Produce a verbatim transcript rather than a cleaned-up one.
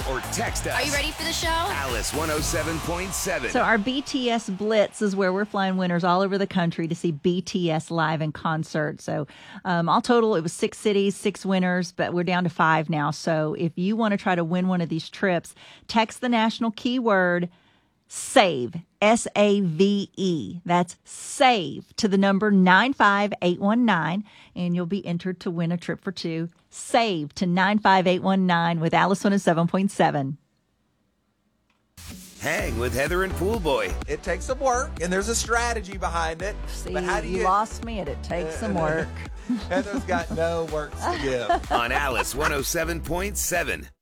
or text us. Are you ready for the show? Alice one oh seven point seven. So our B T S Blitz is where we're flying winners all over the country to see B T S live in concert. So um, all total, it was six cities, six winners, but we're down to five now. So if you want to try to win one of these trips, text the national keyword SAVE, S A V E. That's SAVE to the number nine five eight one nine, and you'll be entered to win a trip for two. SAVE to nine five eight one nine with Alice one oh seven point seven. Hang with Heather and Pool Boy. It takes some work, and there's a strategy behind it. See, but how do you, you lost me, and it takes some work. Heather's got no works to give. On Alice one oh seven point seven.